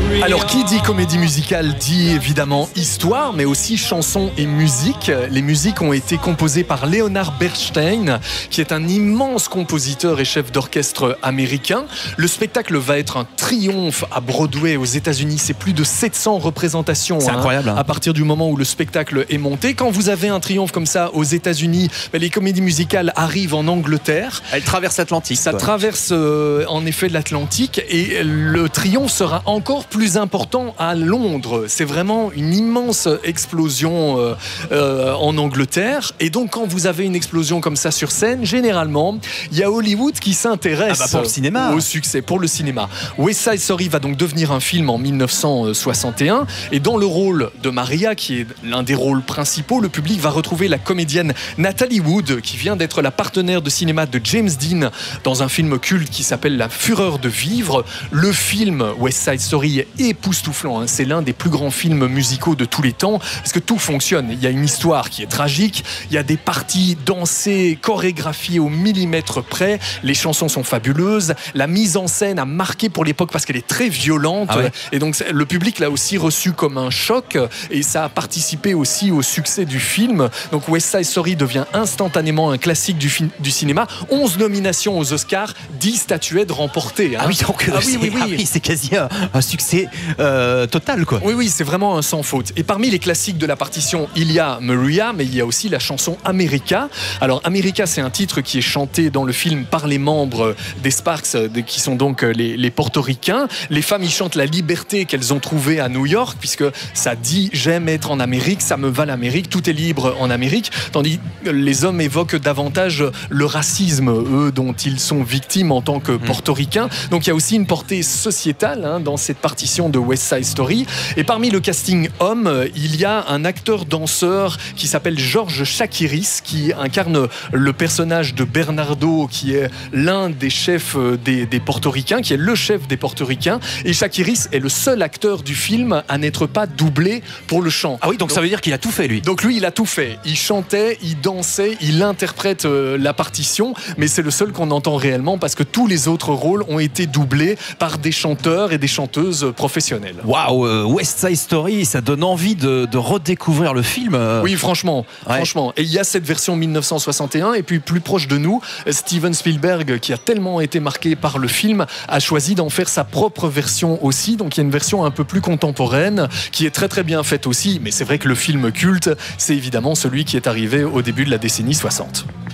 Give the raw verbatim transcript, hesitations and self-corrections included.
Alors, qui dit comédie musicale dit évidemment histoire, mais aussi chansons et musique. Les musiques ont été composées par Leonard Bernstein, qui est un immense compositeur et chef d'orchestre américain. Le spectacle va être un triomphe à Broadway aux États-Unis. C'est plus de sept cents représentations. C'est hein, incroyable. Hein. À partir du moment où le spectacle est monté. Quand vous avez un triomphe comme ça aux États-Unis, ben, les comédies musicales arrivent en Angleterre. Elle traverse l'Atlantique. Ça quoi. traverse euh, en effet l'Atlantique et le triomphe sera encore plus important à Londres. C'est vraiment une immense explosion euh, euh, en Angleterre. Et donc, quand vous avez une explosion comme ça sur scène, généralement, il y a Hollywood qui s'intéresse ah bah pour le cinéma. au succès, pour le cinéma. West Side Story va donc devenir un film en mille neuf cent soixante et un. Et dans le rôle de Maria, qui est l'un des rôles principaux, le public va retrouver la comédienne Natalie Wood, qui vient d'être la partenaire de cinéma de James Dean dans un film culte qui s'appelle La Fureur de vivre. Le film West Side Story est époustouflant. Hein. C'est l'un des plus grands films musicaux de tous les temps parce que tout fonctionne. Il y a une histoire qui est tragique, il y a des parties dansées, chorégraphiées au millimètre près. Les chansons sont fabuleuses. La mise en scène a marqué pour l'époque parce qu'elle est très violente. Ah ouais. Et donc le public l'a aussi reçu comme un choc et ça a participé aussi au succès du film. Donc West Side Story devient instantanément un classique du, film, du cinéma. onze nominations aux Oscars, dix statuettes remportées. Hein. Ah oui, donc ah oui, oui, oui. Ah oui, c'est quasi un, un succès euh, total, quoi. Oui, oui, c'est vraiment un sans faute. Et parmi les classiques de la partition, il y a Maria, mais il y a aussi la chanson America. Alors, America, c'est un titre qui est chanté dans le film par les membres des Sparks, qui sont donc les, les portoricains. Les femmes y chantent la liberté qu'elles ont trouvée à New York, puisque ça dit « j'aime être en Amérique, ça me va l'Amérique, tout est libre en Amérique ». Tandis que les hommes évoquent davantage le racisme, eux, dont ils sont victimes en tant que portoricains. Donc, il y a aussi une portée sociétale hein, dans cette partition de West Side Story. Et parmi le casting homme, il y a un acteur-danseur qui s'appelle George Chakiris, qui incarne le personnage de Bernardo, qui est l'un des chefs des, des portoricains, qui est le chef des portoricains. Et Chakiris est le seul acteur du film à n'être pas doublé pour le chant. Ah oui, donc, donc ça veut dire qu'il a tout fait, lui. Donc lui, il a tout fait. Il chantait, il dansait, il interprète euh, la partition, mais c'est le seul qu'on entend réellement parce que tous les autres rôles ont été doublés par des chanteurs et des chanteuses professionnelles. Waouh, euh, West Side Story, ça donne envie de, de redécouvrir le film. Euh... Oui, franchement, ouais. franchement. Et il y a cette version mille neuf cent soixante et un, et puis plus proche de nous, Steven Spielberg, qui a tellement été marqué par le film, a choisi d'en faire sa propre version aussi. Donc il y a une version un peu plus contemporaine, qui est très très bien faite aussi. Mais c'est vrai que le film culte, c'est évidemment celui qui est arrivé au début de la décennie soixante.